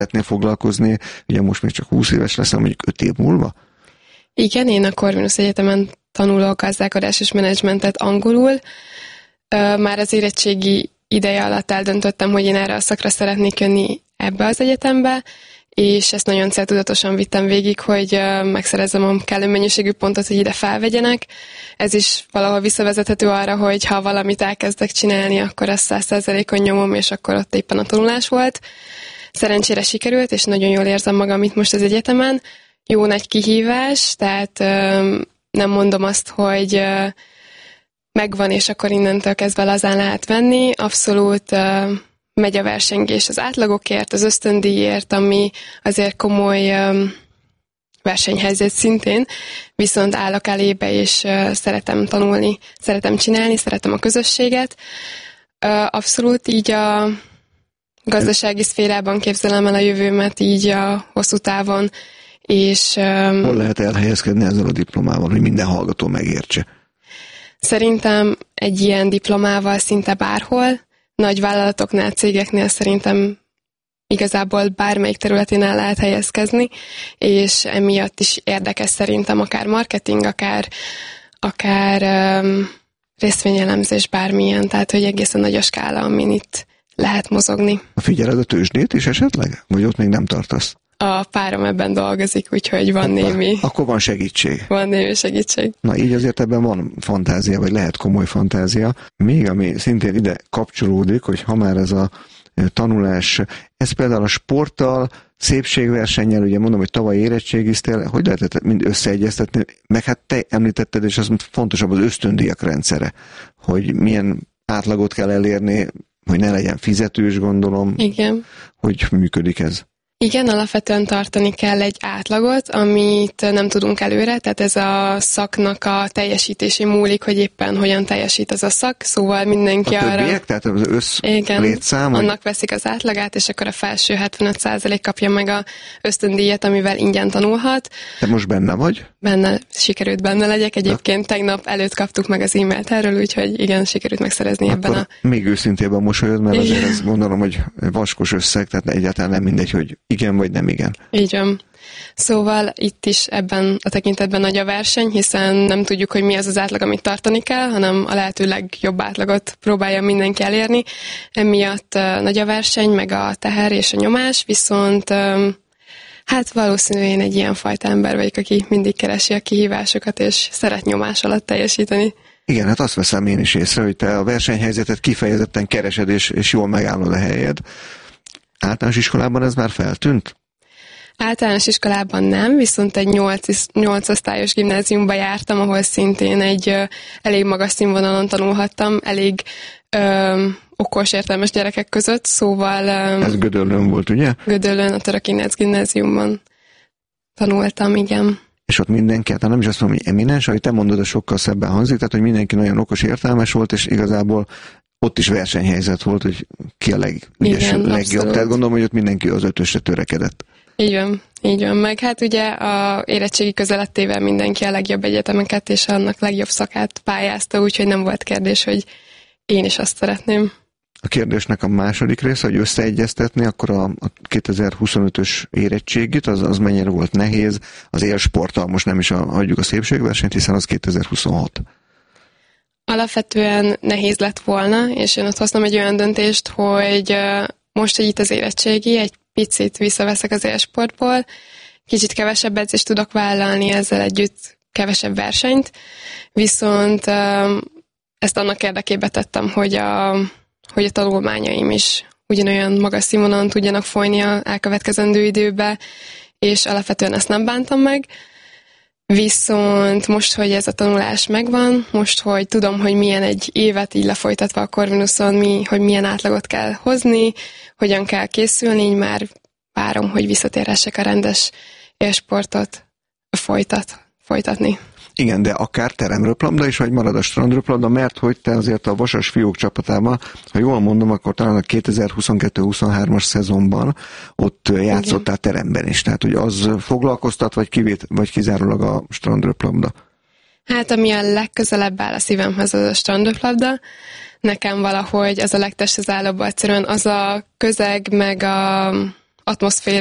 szeretnél foglalkozni, ugye most még csak 20 éves leszel, mondjuk 5 év múlva? Igen, én a Corvinus Egyetemen tanulok gazdálkodás és menedzsmentet angolul. Már az érettségi ideje alatt eldöntöttem, hogy én erre a szakra szeretnék jönni ebbe az egyetembe, és ezt nagyon céltudatosan vittem végig, hogy megszerezzem a kellő mennyiségű pontot, hogy ide felvegyenek. Ez is valahol visszavezethető arra, hogy ha valamit elkezdek csinálni, akkor ezt 100%-on nyomom, és akkor ott éppen a tanulás volt. Szerencsére sikerült, és nagyon jól érzem magam itt most az egyetemen. Jó nagy kihívás, tehát nem mondom azt, hogy megvan, és akkor innentől kezdve lazán lehet venni. Abszolút megy a versengés az átlagokért, az ösztöndíjért, ami azért komoly versenyhelyzet szintén, viszont állok elébe, és szeretem tanulni, szeretem csinálni, szeretem a közösséget. Abszolút így a gazdasági szférában képzelem el a jövőmet, így a hosszú távon, és... Hol lehet elhelyezkedni ezzel a diplomával, hogy minden hallgató megértse? Szerintem egy ilyen diplomával szinte bárhol, nagy vállalatoknál, cégeknél szerintem igazából bármelyik területén el lehet helyezkezni, és emiatt is érdekes szerintem akár marketing, akár részvényelemzés, bármilyen, tehát hogy egészen nagy a skála, amin itt lehet mozogni. Figyeled a tőzsdét is esetleg? Vagy ott még nem tartasz? A párom ebben dolgozik, úgyhogy van némi... Akkor van segítség. Van némi segítség. Na így azért ebben van fantázia, vagy lehet komoly fantázia. Még ami szintén ide kapcsolódik, hogy ha már ez a tanulás, ez például a sporttal, szépségversennyel, ugye mondom, hogy tavaly érettségiztél, hogy lehetett mind összeegyeztetni, meg hát te említetted, és az fontosabb az ösztöndíjak rendszere, hogy milyen átlagot kell elérni, hogy ne legyen fizetős, gondolom. Igen. Hogy működik ez? Igen, alapvetően tartani kell egy átlagot, amit nem tudunk előre, tehát ez a szaknak a teljesítésén múlik, hogy éppen hogyan teljesít az a szak, szóval mindenki a arra... többiek, tehát az létszám? Annak veszik az átlagát, és akkor a felső 75% kapja meg a ösztöndíjat, amivel ingyen tanulhat. Te most benne vagy? Sikerült benne legyek, egyébként tegnap előtt kaptuk meg az e-mailt erről, úgyhogy igen, sikerült megszerezni akkor ebben a... még őszintében mosolyod, mert azért ezt gondolom, hogy vaskos összeg, tehát egyáltalán nem mindegy, hogy igen vagy nem igen. Így van. Szóval itt is ebben a tekintetben nagy a verseny, hiszen nem tudjuk, hogy mi az az átlag, amit tartani kell, hanem a lehető legjobb átlagot próbálja mindenki elérni. Emiatt nagy a verseny, meg a teher és a nyomás, viszont hát valószínűleg én egy ilyen fajta ember vagyok, aki mindig keresi a kihívásokat, és szeret nyomás alatt teljesíteni. Igen, hát azt veszem én is észre, hogy te a versenyhelyzetet kifejezetten keresed, és jól megállod a helyed. Általános iskolában ez már feltűnt? Általános iskolában nem, viszont egy 8 osztályos gimnáziumba jártam, ahol szintén egy elég magas színvonalon tanulhattam, elég okos, értelmes gyerekek között, szóval... Ez Gödöllőn volt, ugye? Gödöllőn, a Török Ignác gimnáziumban tanultam, igen. És ott mindenki, hát nem is azt mondom, hogy eminens, ahogy te mondod, sokkal szebben hangzik, tehát hogy mindenki nagyon okos, értelmes volt, és igazából ott is versenyhelyzet volt, hogy ki a legügyesebb, legjobb. Abszolút. Tehát gondolom, hogy ott mindenki az 5-ösre törekedett. Így van. Meg hát ugye a érettségi közelettével mindenki a legjobb egyetemeket és annak legjobb szakát pályázta, úgyhogy nem volt kérdés, hogy én is azt szeretném. A kérdésnek a második része, hogy összeegyeztetni, akkor a 2025-ös érettségit, az mennyire volt nehéz, az élsporttal most nem is hagyjuk a szépségversenyt, hiszen az 2026. Alapvetően nehéz lett volna, és én ott hoztam egy olyan döntést, hogy most, hogy itt az érettségi, egy picit visszaveszek az élsportból, kicsit kevesebb edzést tudok vállalni, ezzel együtt kevesebb versenyt, viszont ezt annak érdekében tettem, hogy a tanulmányaim is ugyanolyan magas színvonalon tudjanak folyni az elkövetkezendő időbe, és alapvetően ezt nem bántam meg. Viszont most, hogy ez a tanulás megvan, most, hogy tudom, hogy milyen egy évet így lefolytatva a Corvinuson, hogy milyen átlagot kell hozni, hogyan kell készülni, így már várom, hogy visszatérhessek a rendes élsportot folytatni. Igen, de akár teremröplabda is, vagy marad a strandröplabda, mert hogy te azért a Vasas fiúk csapatában, ha jól mondom, akkor talán a 2022-23-as szezonban ott játszottál teremben is. Tehát, hogy az foglalkoztat, vagy kizárólag a strandröplabda? Hát, ami a legközelebb áll a szívemhez, az a strandröplabda. Nekem valahogy az a legtesthez állóbb, egyszerűen az a közeg, meg a atmoszféra